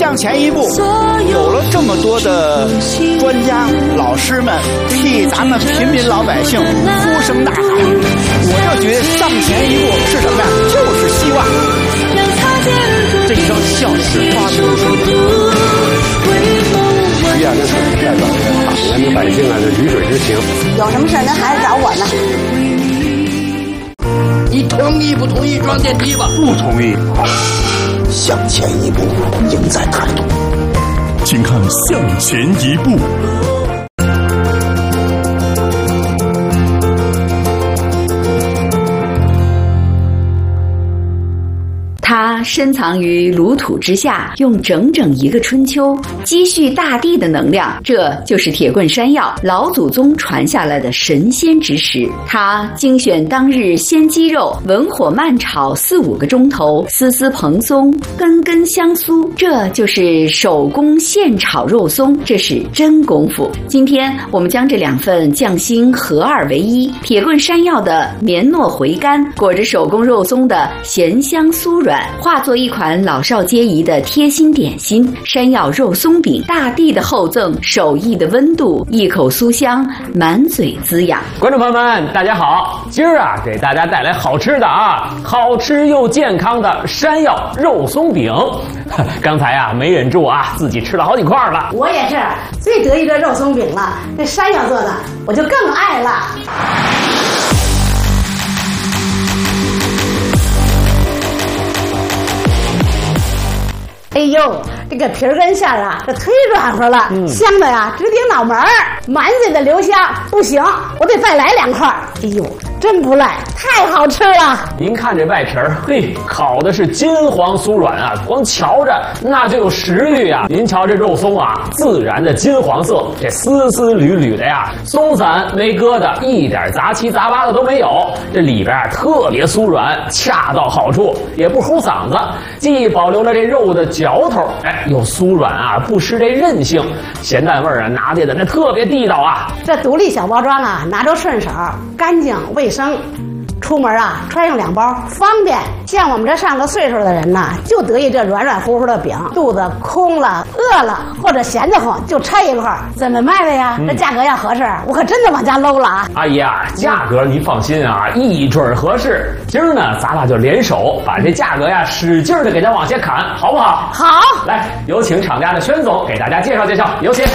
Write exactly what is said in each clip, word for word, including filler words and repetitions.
向前一步，有了这么多的专家老师们替咱们平民老百姓呼声呐喊，我就觉得上前一步是什么呀？就是希望。 这一张像是发自内心的。 实验的是代表着咱们百姓啊的鱼水之情。 有什么事您还是找我呢。 你同意不同意装电梯吧？ 不同意。 向前一步，赢在态度。 请看《向前一步》。 它深藏于炉土之下，用整整一个春秋积蓄大地的能量，这就是铁棍山药，老祖宗传下来的神仙之食。它精选当日鲜鸡肉，文火慢炒四五个钟头，丝丝蓬松，根根香酥，这就是手工现炒肉松，这是真功夫。今天我们将这两份匠心合二为一，铁棍山药的绵糯回甘，裹着手工肉松的咸香酥软，化作一款老少皆宜的贴心点心。山药肉松饼，大地的厚赠，手艺的温度，一口酥香，满嘴滋养。 观众朋友们大家好，今儿啊给大家带来好吃的啊，好吃又健康的山药肉松饼。刚才啊没忍住啊，自己吃了好几块了。 我也是最得意这肉松饼了，这山药做的我就更爱了。哎呦，这个皮儿跟馅儿啊，这忒软和了，嗯、香的呀直顶脑门儿，满嘴的留香。不行，我得再来两块。哎呦，真不赖，太好吃了。 您看这外皮儿，嘿，烤的是金黄酥软啊，光瞧着那就有食欲啊。您瞧这肉松啊，自然的金黄色，这丝丝缕缕的呀，松散没疙瘩，一点杂七杂八的都没有。这里边啊特别酥软，恰到好处，也不齁嗓子，既保留了这肉的嚼头，哎，又酥软啊，不失这韧性，咸淡味儿啊拿捏的那特别地道啊。 这独立小包装啊，拿着顺手，干净卫生。出门啊，揣上两包方便。像我们这上了岁数的人呢，就得意这软软乎乎的饼，肚子空了、饿了或者闲得慌，就拆一块。怎么卖的呀？嗯、这价格要合适，我可真的往家搂了啊！ 阿姨啊，价格您放心啊，一准合适。今儿呢，咱俩就联手把这价格呀，使劲的给它往下砍，好不好？ 好， 来，有请厂家的宣总给大家介绍介绍，有请。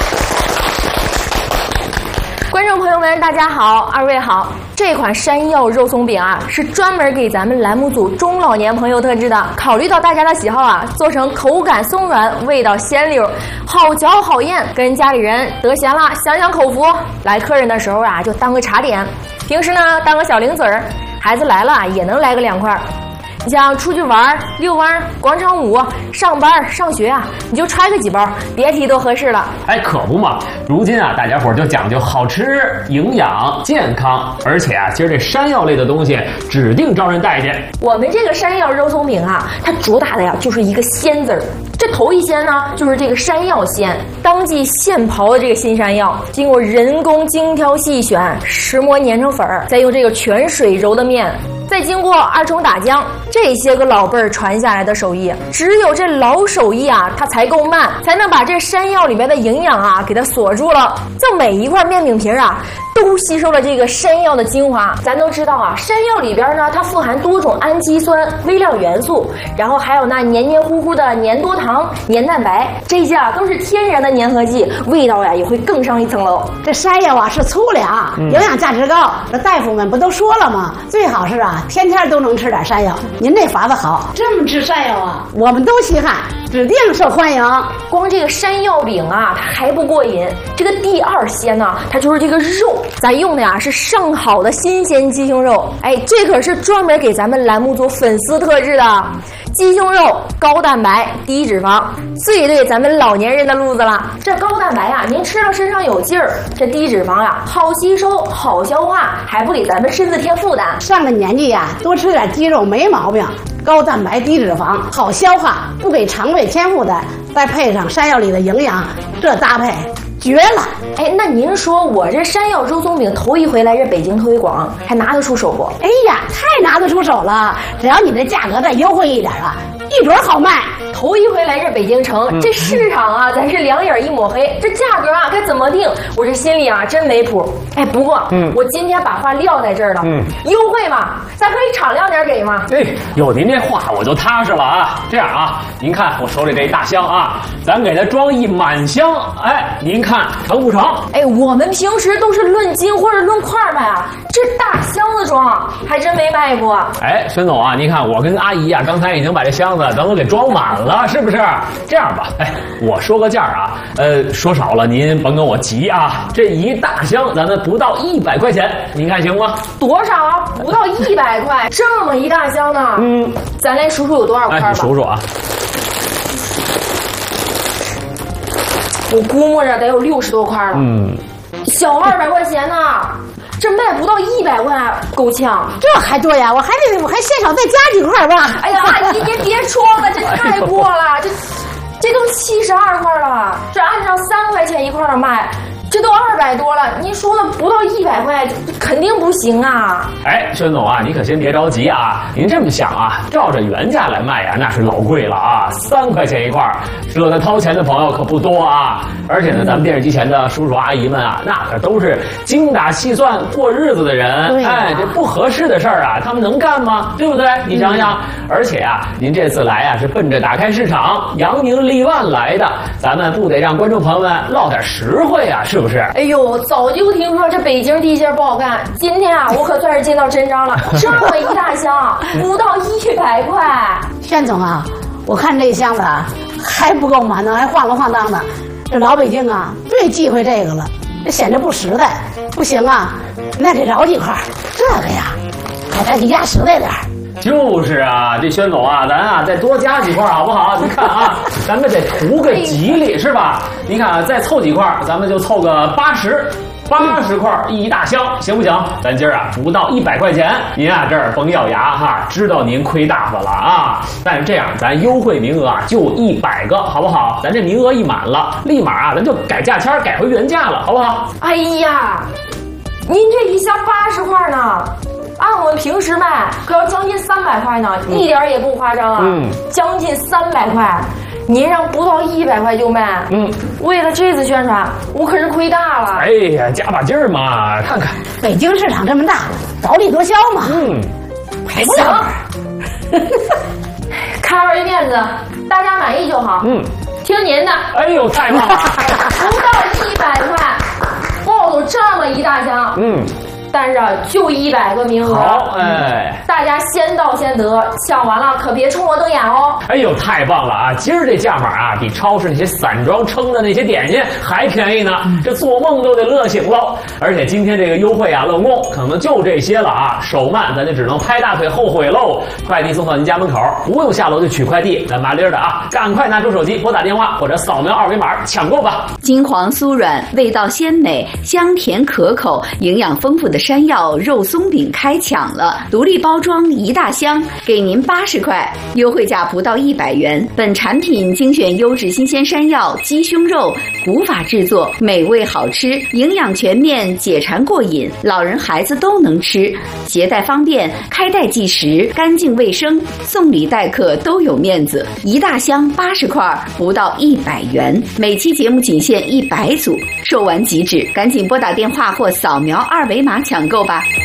观众朋友们，大家好，二位好。这款山药肉松饼啊，是专门给咱们栏目组中老年朋友特制的。考虑到大家的喜好啊，做成口感松软，味道鲜溜，好嚼好咽。跟家里人得闲了，享享口福。来客人的时候啊，就当个茶点。平时呢，当个小零嘴儿。孩子来了也能来个两块。你像出去玩、遛弯、广场舞、上班、上学啊，你就揣个几包，别提多合适了。 哎，可不嘛！如今啊，大家伙就讲究好吃、营养、健康，而且啊，今儿这山药类的东西指定招人待见。 我们这个山药肉松饼啊，它主打的呀就是一个鲜字儿。这头一鲜呢，就是这个山药鲜，当季现刨的这个新山药，经过人工精挑细选，石磨碾成粉儿，再用这个泉水揉的面。再经过二重打浆，这些个老辈儿传下来的手艺，只有这老手艺啊，它才够慢，才能把这山药里面的营养啊给它锁住了。就每一块面饼皮啊，都吸收了这个山药的精华。咱都知道啊，山药里边呢，它富含多种氨基酸、微量元素，然后还有那黏黏糊糊的粘多糖、粘蛋白，这些啊都是天然的粘合剂，味道呀也会更上一层楼。 这山药啊是粗粮，营养价值高。这大夫们不都说了吗？最好是啊。天天都能吃点山药，您这法子好，这么吃山药啊，我们都稀罕，指定受欢迎。 光这个山药饼啊，它还不过瘾，这个第二鲜呢，它就是这个肉，咱用的呀是上好的新鲜鸡胸肉，哎，这可是专门给咱们栏目组粉丝特制的。鸡胸肉高蛋白低脂肪，最对咱们老年人的路子了。这高蛋白啊，您吃了身上有劲儿；这低脂肪呀、啊，好吸收、好消化，还不给咱们身子添负担。 上了年纪呀、啊，多吃点鸡肉没毛病。高蛋白低脂肪，好消化，不给肠胃添负担，再配上山药里的营养，这搭配绝了！ 哎，那您说我这山药肉松饼头一回来这北京推广，还拿得出手不？ 哎呀，太拿得出手了！只要你这价格再优惠一点啊， 一准好卖。 头一回来这北京城，嗯、这市场啊，咱是两眼一抹黑，这价格啊该怎么定？我这心里啊真没谱。哎，不过，嗯，我今天把话撂在这儿了，嗯，优惠嘛，咱可以敞亮点给嘛。 哎，有您这话我就踏实了啊。这样啊，您看我手里这一大箱啊，咱给它装一满箱，哎，您看成不成？ 哎，我们平时都是论斤或者论块卖啊，这大箱子装还真没卖过。 哎，孙总啊，您看我跟阿姨啊，刚才已经把这箱子咱都给装满了，是不是？这样吧，哎，我说个价啊，呃，说少了您甭跟我急啊。这一大箱咱们不到一百块钱，您看行吗？ 多少啊？不到一百块，这么一大箱呢？嗯，咱来数数有多少块吧。 哎，你数数啊。 我估摸着得有六十多块了。嗯，小二百块钱呢，这卖不到一百块，够呛。 这还对呀，我还得我还嫌少再加几块吧。 哎呀，阿姨您别说了，这太过了，这这都七十二块了，这按照三块钱一块的卖。这都二百多了，您说的不到一百块，肯定不行啊！ 哎，孙总啊，你可先别着急啊！您这么想啊，照着原价来卖呀，那是老贵了啊，三块钱一块，舍得掏钱的朋友可不多啊！而且呢，咱们电视机前的叔叔阿姨们啊，那可都是精打细算过日子的人。 对、啊， 哎，这不合适的事儿啊，他们能干吗？对不对？你想想，嗯、而且啊，您这次来啊，是奔着打开市场、扬名立万来的，咱们不得让观众朋友们落点实惠啊，是不是？是， 哎呦，早就听说这北京地界不好干，今天啊，我可算是见到真章了。这么一大箱，不到一百块。 轩总啊，我看这箱子啊还不够满呢，还晃了晃荡的。这老北京啊，最忌讳这个了，这显得不实在。不行啊，那得饶几块。这个呀，还咱得压实在点。 就是啊，这轩总啊，咱啊再多加几块好不好？你看啊，咱们得图个吉利是吧？你看啊，再凑几块，咱们就凑个八十，八十块一大箱，行不行？咱今儿啊不到一百块钱，您啊这儿甭咬牙哈，知道您亏大发了啊。但是这样，咱优惠名额啊就一百个，好不好？咱这名额一满了，立马啊咱就改价签，改回原价了，好不好？ 哎呀，您这一箱八十块呢？按我们平时卖，可要将近三百块呢，嗯、一点也不夸张啊！嗯，将近三百块，您让不到一百块就卖，嗯，为了这次宣传，我可是亏大了。 哎呀，加把劲儿嘛，看看北京市场这么大，薄利多销嘛。嗯， 行，开二月面子，大家满意就好。嗯，听您的。 哎呦，太棒了！ 不到一百块，抱走这么一大箱。嗯。但是就一百个名额， 好，哎， 大家先到先得，抢完了可别冲我瞪眼哦。 哎呦，太棒了啊！今儿这价码啊，比超市那些散装称的那些点心还便宜呢，这做梦都得乐醒喽。而且今天这个优惠啊，冷宫可能就这些了啊，手慢咱就只能拍大腿后悔喽。快递送到您家门口，不用下楼就取快递，咱麻利儿的啊，赶快拿出手机拨打电话或者扫描二维码抢购吧。 金黄酥软，味道鲜美，香甜可口，营养丰富的山药肉松饼开抢了，独立包装一大箱，给您八十块，优惠价不到一百元。本产品精选优质新鲜山药、鸡胸肉，古法制作，美味好吃，营养全面，解馋过瘾，老人孩子都能吃，携带方便，开袋即食，干净卫生，送礼待客都有面子。一大箱八十块，不到一百元，每期节目仅限一百组，售完即止，赶紧拨打电话或扫描二维码抢购吧。